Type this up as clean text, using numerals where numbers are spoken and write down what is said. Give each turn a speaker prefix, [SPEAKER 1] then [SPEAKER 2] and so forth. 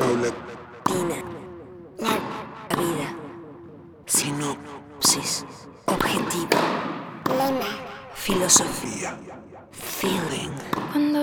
[SPEAKER 1] Tina. La vida. Sinopsis. Objetivo.
[SPEAKER 2] Lema.
[SPEAKER 1] Filosofía. Feeling.
[SPEAKER 2] Cuando